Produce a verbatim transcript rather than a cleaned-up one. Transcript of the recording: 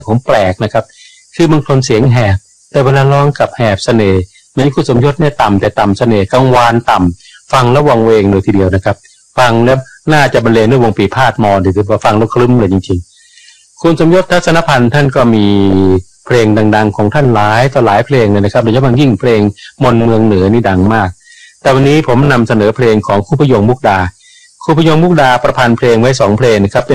ผมแปลกนะครับคือบางคนเสียงแหบแต่เวลาร้องกับแหบเสน่ห์เหมือนคุณสมยศเนี่ยต่ำแต่ต่ำเสน่ห์กังวานต่ำฟังแล้ววังเวงเลยทีเดียวนะครับฟังแล้วน่าจะบรรเลงด้วยวงปีพาดมอหรือว่าฟังแล้วคลุ้มเลยจริงๆคุณสมยศทัศนพันธ์ท่านก็มีเพลงดังๆของท่านหลายต่อหลายเพลงเลยนะครับโดยเฉพาะยิ่งเพลงมนเมืองเหนือนี่ดังมากแต่วันนี้ผมนำเสนอเพลงของครูพยงมุกดาครูพยงมุกดาประพันธ์เพลงไว้สองเพลงนะครับ